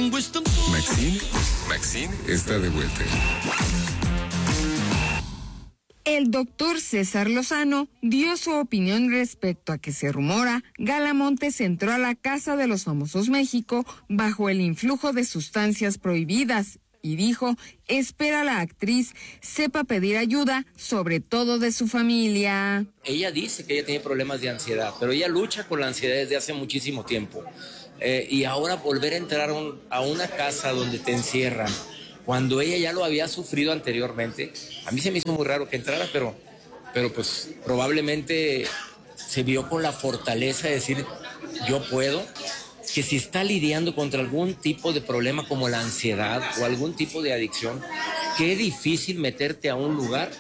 Maxine está de vuelta. El doctor César Lozano dio su opinión respecto a que se rumora Gala Montes entró a la Casa de los Famosos México bajo el influjo de sustancias prohibidas y dijo, espera la actriz sepa pedir ayuda, sobre todo de su familia. Ella dice que ella tiene problemas de ansiedad, pero ella lucha con la ansiedad desde hace muchísimo tiempo. Y ahora volver a entrar a una casa donde te encierran, cuando ella ya lo había sufrido anteriormente, a mí se me hizo muy raro que entrara, pero pues probablemente se vio con la fortaleza de decir, yo puedo, que si está lidiando contra algún tipo de problema como la ansiedad o algún tipo de adicción, qué difícil meterte a un lugar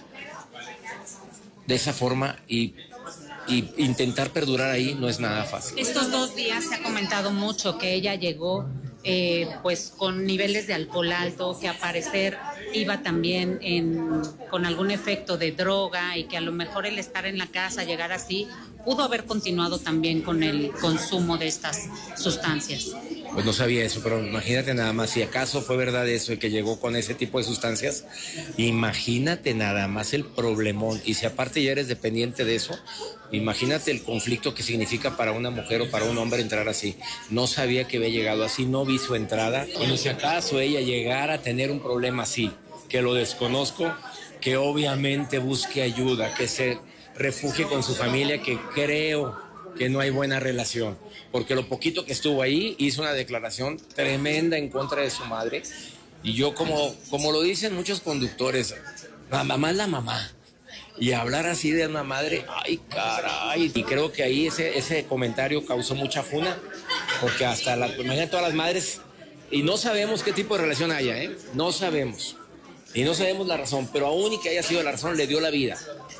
de esa forma y intentar perdurar ahí no es nada fácil. Estos 2 días se ha comentado mucho que ella llegó pues con niveles de alcohol alto, que al parecer iba también con algún efecto de droga y que a lo mejor el estar en la casa, llegar así, pudo haber continuado también con el consumo de estas sustancias. Pues no sabía eso, pero imagínate nada más, si acaso fue verdad eso de que llegó con ese tipo de sustancias, imagínate nada más el problemón, y si aparte ya eres dependiente de eso, imagínate el conflicto que significa para una mujer o para un hombre entrar así. No sabía que había llegado así, no vi su entrada, y si acaso ella llegara a tener un problema así, que lo desconozco, que obviamente busque ayuda, que se refugie con su familia, que creo que no hay buena relación, porque lo poquito que estuvo ahí hizo una declaración tremenda en contra de su madre, y yo como lo dicen muchos conductores, la mamá es la mamá, y hablar así de una madre, ay caray, y creo que ahí ese comentario causó mucha funa, porque hasta imagínate todas las madres, y no sabemos qué tipo de relación haya, no sabemos, y no sabemos la razón, pero aún y que haya sido la razón, le dio la vida,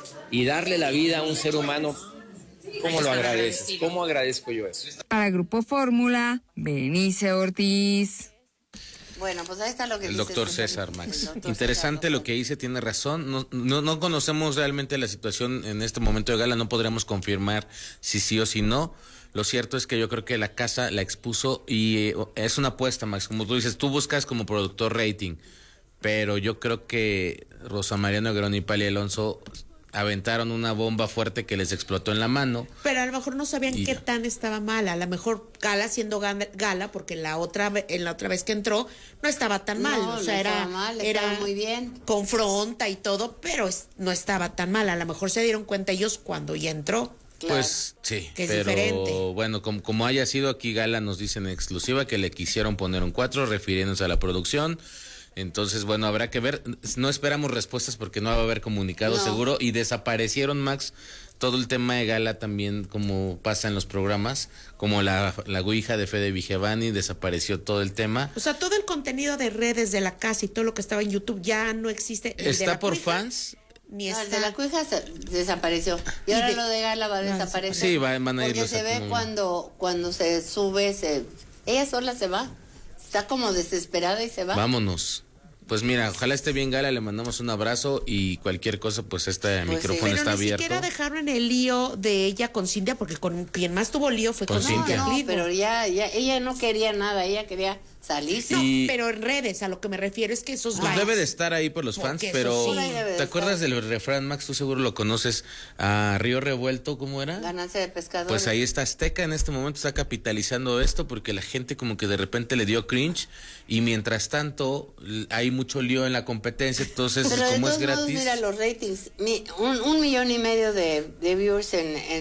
y darle la vida a un ser humano, ¿cómo lo agradeces? ¿Cómo agradezco yo eso? Para Grupo Fórmula, Berenice Ortiz. Bueno, pues ahí está lo que el dice doctor César, Max. Interesante lo que dice, tiene razón. No conocemos realmente la situación en este momento de Gala, no podremos confirmar si sí o si no. Lo cierto es que yo creo que la casa la expuso y es una apuesta, Max. Como tú dices, tú buscas como productor rating, pero yo creo que Rosa María Negrón y Pali Alonso aventaron una bomba fuerte que les explotó en la mano. Pero a lo mejor no sabían qué tan estaba mala. A lo mejor Gala siendo Gala, porque en la otra vez que entró no estaba tan mal. No, o sea, estaba muy bien. Confronta y todo, pero no estaba tan mal. A lo mejor se dieron cuenta ellos cuando ya entró. Claro. Pues sí, que es pero diferente. Bueno, como haya sido, aquí Gala nos dice en exclusiva que le quisieron poner un 4 refiriéndose a la producción. Entonces, bueno, habrá que ver. No esperamos respuestas porque no va a haber comunicado seguro. Y desaparecieron, Max, todo el tema de Gala también, como pasa en los programas, como la ouija de Fede Vigevani, desapareció todo el tema. O sea, todo el contenido de redes de la casa y todo lo que estaba en YouTube ya no existe. ¿Está por fans? Ni el de la cuija desapareció. Y ahora lo de Gala va a desaparecer. Sí, van a ir. Porque se ve cuando se sube, ella sola se va. Está como desesperada y se va. Vámonos. Pues mira, ojalá esté bien Gala, le mandamos un abrazo y cualquier cosa, pues micrófono está abierto. Pero ni siquiera dejaron el lío de ella con Cintia, porque con quien más tuvo lío fue con Cintia. No, pero ya ella no quería nada, ella quería salir. No, pero en redes, a lo que me refiero es que esos debe de estar ahí por los fans, pero ¿te acuerdas del refrán, Max? Tú seguro lo conoces, a Río Revuelto, ¿cómo era? Ganancia de pescadores. Pues ahí está Azteca, en este momento está capitalizando esto porque la gente como que de repente le dio cringe y mientras tanto hay mucho lío en la competencia, entonces pero como de es gratis. Modos, mira los ratings, 1,5 millones de viewers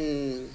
en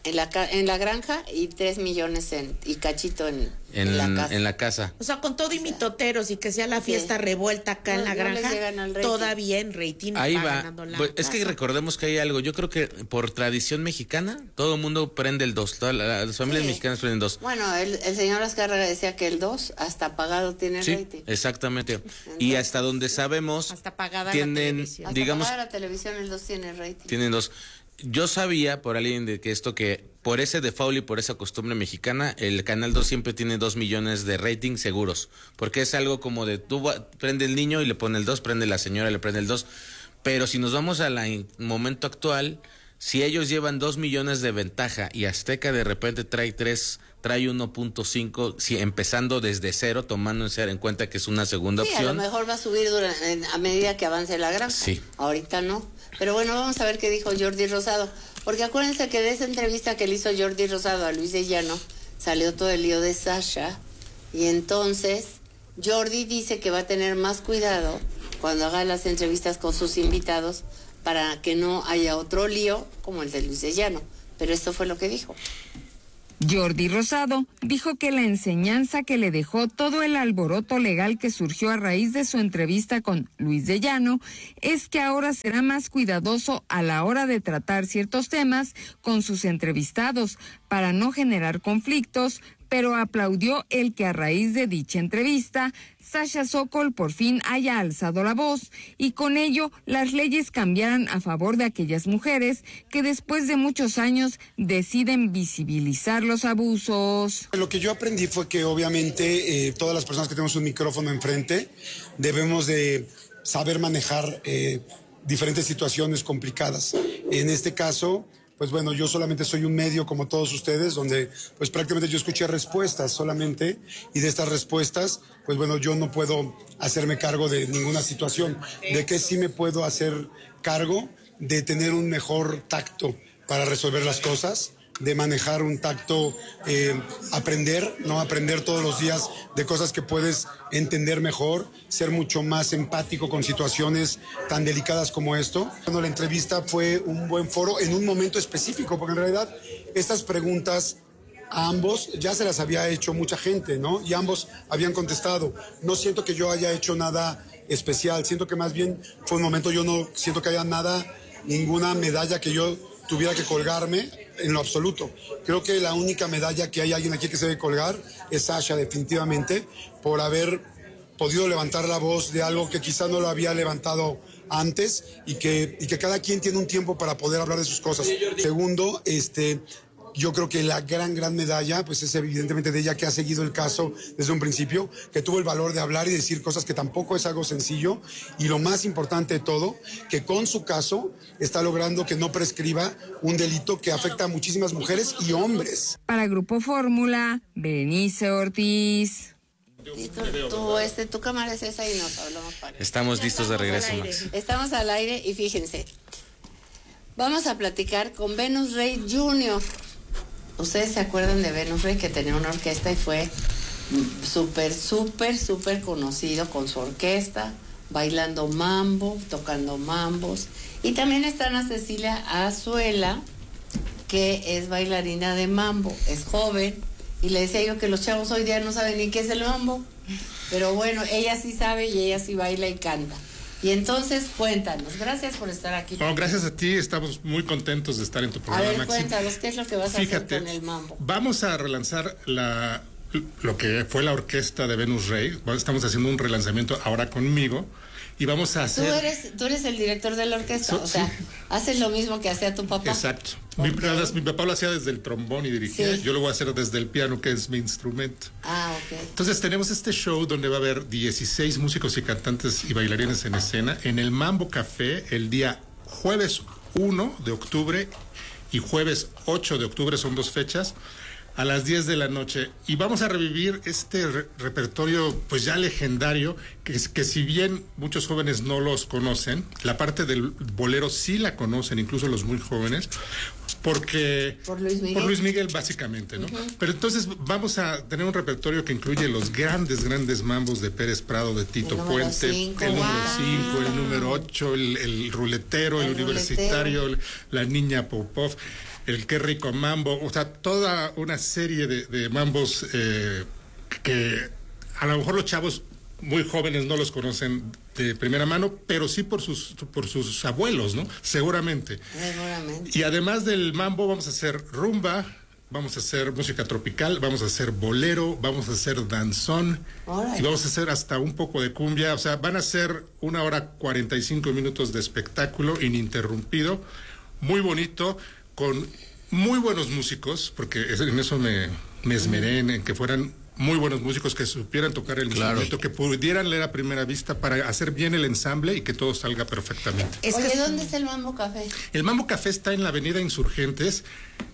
la granja y 3 millones y cachito en la casa. O sea, con todo y mitoteros y que sea la fiesta revuelta acá en la granja, todavía en rating ahí va ganando la pues, es que recordemos que hay algo, yo creo que por tradición mexicana todo el mundo prende el 2, todas las familias mexicanas prenden 2. Bueno, el señor Azcárraga decía que el 2 hasta apagado tiene rating. Exactamente. Entonces, y hasta donde sabemos hasta pagada tienen, la digamos, hasta pagada la televisión, el 2 tiene rating. Tienen 2. Yo sabía por alguien de que por ese default y por esa costumbre mexicana, el Canal 2 siempre tiene 2 millones de rating seguros, porque es algo como de tú prende el niño y le pone el 2, prende la señora y le prende el 2, pero si nos vamos al momento actual, si ellos llevan 2 millones de ventaja y Azteca de repente trae 3 trae 1.5, si empezando desde cero, tomando en cuenta que es una segunda opción. A lo mejor va a subir a medida que avance la granja. Sí. Ahorita no. Pero bueno, vamos a ver qué dijo Jordi Rosado. Porque acuérdense que de esa entrevista que le hizo Jordi Rosado a Luis de Llano, salió todo el lío de Sasha. Y entonces Jordi dice que va a tener más cuidado cuando haga las entrevistas con sus invitados para que no haya otro lío como el de Luis de Llano. Pero esto fue lo que dijo. Jordi Rosado dijo que la enseñanza que le dejó todo el alboroto legal que surgió a raíz de su entrevista con Luis de Llano es que ahora será más cuidadoso a la hora de tratar ciertos temas con sus entrevistados para no generar conflictos, pero aplaudió el que a raíz de dicha entrevista, Sasha Sokol por fin haya alzado la voz y con ello las leyes cambiaran a favor de aquellas mujeres que después de muchos años deciden visibilizar los abusos. Lo que yo aprendí fue que obviamente todas las personas que tenemos un micrófono enfrente debemos de saber manejar diferentes situaciones complicadas. En este caso, pues bueno, yo solamente soy un medio como todos ustedes, donde pues prácticamente yo escuché respuestas solamente, y de estas respuestas, pues bueno, yo no puedo hacerme cargo de ninguna situación. ¿De qué sí me puedo hacer cargo? De tener un mejor tacto para resolver las cosas, de manejar un tacto, aprender todos los días de cosas que puedes entender mejor, ser mucho más empático con situaciones tan delicadas como esto. Cuando la entrevista fue un buen foro en un momento específico, porque en realidad estas preguntas a ambos ya se las había hecho mucha gente, ¿no? Y ambos habían contestado. No siento que yo haya hecho nada especial, siento que más bien fue un momento, yo no siento que haya ninguna medalla que yo tuviera que colgarme en lo absoluto. Creo que la única medalla que hay alguien aquí que se debe colgar es Sasha, definitivamente, por haber podido levantar la voz de algo que quizá no lo había levantado antes y que cada quien tiene un tiempo para poder hablar de sus cosas. Segundo, yo creo que la gran medalla, pues es evidentemente de ella, que ha seguido el caso desde un principio, que tuvo el valor de hablar y decir cosas que tampoco es algo sencillo, y lo más importante de todo, que con su caso está logrando que no prescriba un delito que afecta a muchísimas mujeres y hombres. Para Grupo Fórmula, Berenice Ortiz. Tu cámara es esa y nos hablamos para... Estamos listos de regreso, Max. Estamos al aire y fíjense, vamos a platicar con Venus Rey Jr. Ustedes se acuerdan de Venus Rey, que tenía una orquesta y fue súper conocido con su orquesta, bailando mambo, tocando mambos. Y también está Ana Cecilia Azuela, que es bailarina de mambo, es joven, y le decía yo que los chavos hoy día no saben ni qué es el mambo, pero bueno, ella sí sabe y ella sí baila y canta. Y entonces, cuéntanos, gracias por estar aquí. No, gracias a ti, estamos muy contentos de estar en tu programa, Maxi. Cuéntanos, ¿qué es lo que vas a hacer con el mambo? Vamos a relanzar lo que fue la orquesta de Venus Rey. Estamos haciendo un relanzamiento ahora conmigo y vamos a hacer... Tú eres el director de la orquesta, o sea, sí. Haces lo mismo que hacía tu papá. Exacto. Mi papá lo hacía desde el trombón y dirigía, sí. Yo lo voy a hacer desde el piano, que es mi instrumento. Ok. Entonces tenemos este show donde va a haber 16 músicos y cantantes y bailarines en escena en el Mambo Café el día jueves 1 de octubre y jueves 8 de octubre, son 2 fechas, a las 10 de la noche, y vamos a revivir este repertorio pues ya legendario, que si bien muchos jóvenes no los conocen, la parte del bolero sí la conocen, incluso los muy jóvenes, porque por Luis Miguel básicamente, ¿no? Pero entonces vamos a tener un repertorio que incluye los grandes mambos de Pérez Prado, de Tito Puente, el número 5, el número 8, el ruletero, el universitario, la niña Popov, el Qué Rico Mambo, o sea, toda una serie de mambos que a lo mejor los chavos muy jóvenes no los conocen de primera mano, pero sí por sus abuelos, ¿no? Seguramente. Y además del mambo vamos a hacer rumba, vamos a hacer música tropical, vamos a hacer bolero, vamos a hacer danzón, y vamos a hacer hasta un poco de cumbia. O sea, van a ser 1 hora 45 minutos de espectáculo ininterrumpido, muy bonito, con muy buenos músicos, porque en eso me esmeré, en que fueran muy buenos músicos, que supieran tocar el instrumento, que pudieran leer a primera vista para hacer bien el ensamble y que todo salga perfectamente. Oye, ¿dónde está el Mambo Café? El Mambo Café está en la Avenida Insurgentes,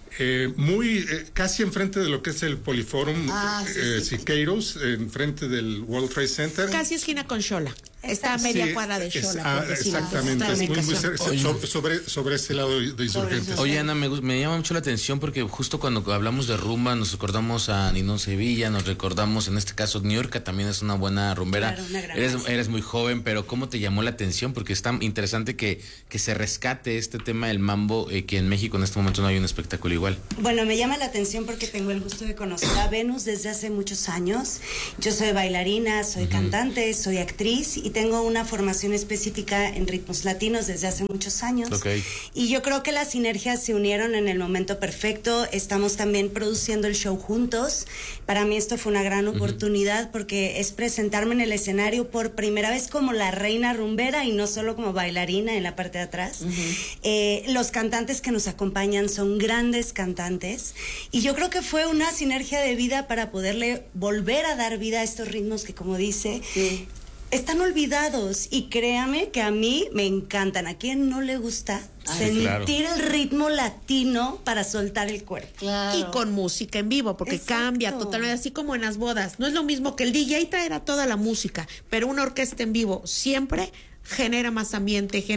Casi enfrente de lo que es el Poliforum Siqueiros, enfrente del World Trade Center. Casi esquina con Xola. Está a media cuadra de Xola. Exactamente, es muy cerca, sobre ese lado de Insurgentes. Oye, Ana, me llama mucho la atención porque justo cuando hablamos de rumba nos recordamos a Ninón Sevilla, nos recordamos, en este caso, Niurka también es una buena rumbera. Claro, eres muy joven, pero ¿cómo te llamó la atención? Porque es tan interesante que se rescate este tema del mambo, que en México en este momento no hay un espectáculo igual. Bueno, me llama la atención porque tengo el gusto de conocer a Venus desde hace muchos años. Yo soy bailarina, soy cantante, soy actriz y tengo una formación específica en ritmos latinos desde hace muchos años. Okay. Y yo creo que las sinergias se unieron en el momento perfecto. Estamos también produciendo el show juntos. Para mí esto fue una gran oportunidad porque es presentarme en el escenario por primera vez como la reina rumbera y no solo como bailarina en la parte de atrás. Los cantantes que nos acompañan son grandes cantantes y yo creo que fue una sinergia de vida para poderle volver a dar vida a estos ritmos que, como dice, están olvidados, y créame que a mí me encantan. ¿A quién no le gusta sentir el ritmo latino para soltar el cuerpo? Claro. Y con música en vivo, porque cambia totalmente, así como en las bodas. No es lo mismo que el DJ traerá toda la música, pero una orquesta en vivo siempre genera más ambiente,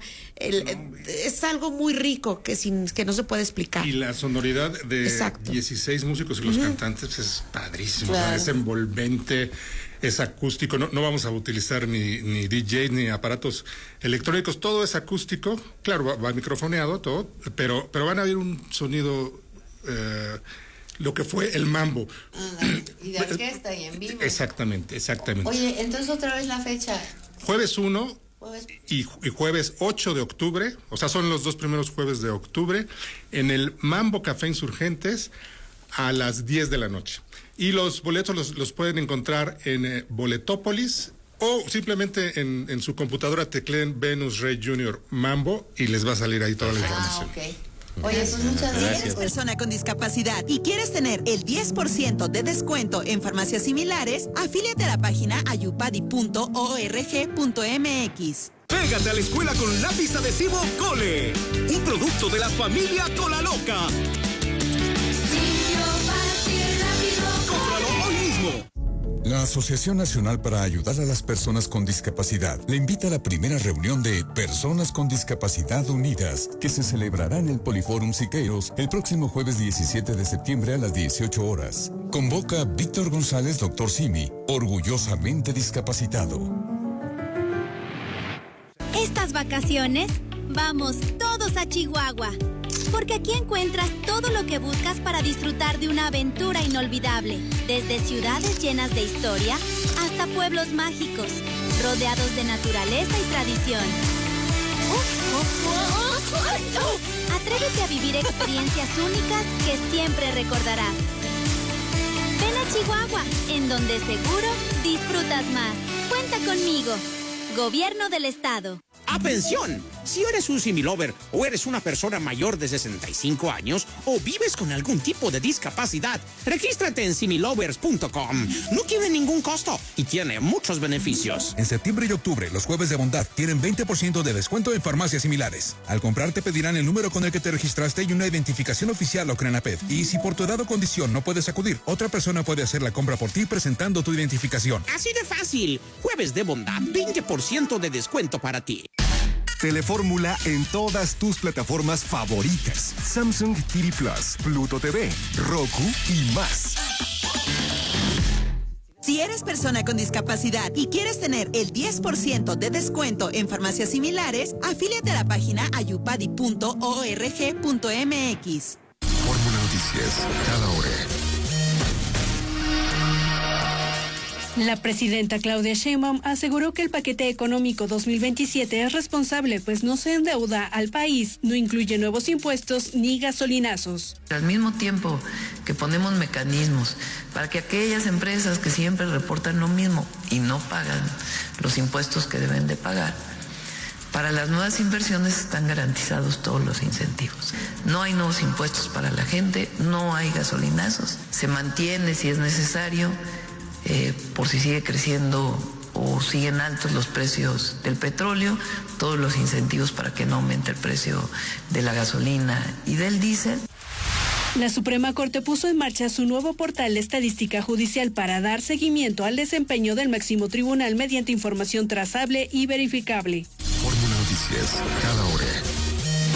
es algo muy rico que no se puede explicar. Y la sonoridad de 16 músicos y los cantantes es padrísimo, claro. O sea, es envolvente, es acústico, no vamos a utilizar ni DJ ni aparatos electrónicos, todo es acústico, claro, va microfoneado todo, pero van a oír un sonido, lo que fue el mambo. Y de orquesta y en vivo. Exactamente. Oye, entonces otra vez la fecha. Jueves 1 y jueves 8 de octubre, o sea, son los 2 primeros jueves de octubre, en el Mambo Café Insurgentes a las 10 de la noche. Y los boletos los pueden encontrar en Boletópolis o simplemente en su computadora tecleen Venus Rey Jr. Mambo y les va a salir ahí toda la información. Okay. Oye, pues muchas gracias. Si eres persona con discapacidad y quieres tener el 10% de descuento en farmacias similares, afíliate a la página ayupadi.org.mx. Pégate a la escuela con lápiz adhesivo Cole, un producto de la familia Colaloca. ¡Cómpralo hoy mismo! La Asociación Nacional para Ayudar a las Personas con Discapacidad le invita a la primera reunión de Personas con Discapacidad Unidas, que se celebrará en el Poliforum Siqueiros el próximo jueves 17 de septiembre a las 18 horas. Convoca Víctor González, Dr. Simi, orgullosamente discapacitado. Estas vacaciones, vamos todos a Chihuahua, porque aquí encuentras todo lo que buscas para disfrutar de una aventura inolvidable, desde ciudades llenas de historia hasta pueblos mágicos, rodeados de naturaleza y tradición. Atrévete a vivir experiencias únicas que siempre recordarás. Ven a Chihuahua, en donde seguro disfrutas más. Cuenta conmigo. Gobierno del Estado. ¡Atención! Si eres un similover o eres una persona mayor de 65 años o vives con algún tipo de discapacidad, regístrate en similovers.com. No tiene ningún costo y tiene muchos beneficios. En septiembre y octubre, los jueves de bondad tienen 20% de descuento en farmacias similares. Al comprar te pedirán el número con el que te registraste y una identificación oficial o CRENAPED. Y si por tu edad o condición no puedes acudir, otra persona puede hacer la compra por ti presentando tu identificación. Así de fácil. Jueves de bondad, 20% de descuento para ti. Telefórmula en todas tus plataformas favoritas. Samsung TV Plus, Pluto TV, Roku y más. Si eres persona con discapacidad y quieres tener el 10% de descuento en farmacias similares, afíliate a la página ayupadi.org.mx. Fórmula Noticias, cada hora. La presidenta Claudia Sheinbaum aseguró que el paquete económico 2027 es responsable, pues no se endeuda al país, no incluye nuevos impuestos ni gasolinazos. Al mismo tiempo que ponemos mecanismos para que aquellas empresas que siempre reportan lo mismo y no pagan los impuestos que deben de pagar, para las nuevas inversiones están garantizados todos los incentivos. No hay nuevos impuestos para la gente, no hay gasolinazos, se mantiene si es necesario. Por si sigue creciendo o siguen altos los precios del petróleo, todos los incentivos para que no aumente el precio de la gasolina y del diésel. La Suprema Corte puso en marcha su nuevo portal de estadística judicial para dar seguimiento al desempeño del máximo tribunal mediante información trazable y verificable. Fórmula Noticias, cada hora.